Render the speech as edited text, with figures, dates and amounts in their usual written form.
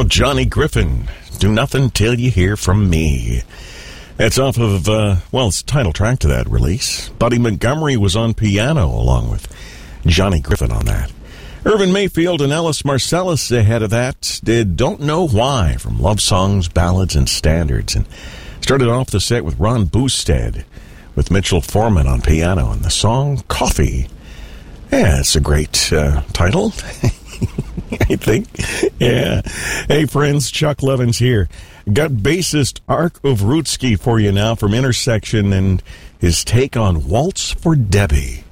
Johnny Griffin, Do Nothing Till You Hear From Me. That's off of, it's the title track to that release. Buddy Montgomery was on piano along with Johnny Griffin on that. Irvin Mayfield and Ellis Marsalis ahead of that did Don't Know Why from Love Songs, Ballads, and Standards. And started off the set with Ron Boosted with Mitchell Foreman on piano and the song Coffee. Yeah, it's a great title, I think. Yeah. Hey, friends, Chuck Levins here. Got bassist Ark Ovrutsky for you now from Intersection and his take on Waltz for Debbie.